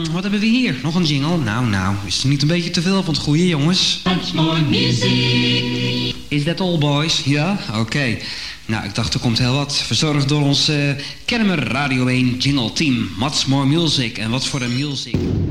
Wat hebben we hier? Nog een jingle? Nou, is het niet een beetje te veel van het goede, jongens? Much more music. Is that all, boys? Ja? Oké. Nou, ik dacht er komt heel wat. Verzorgd door ons Kennemer Radio 1 jingle team. Much more music. En wat voor een music.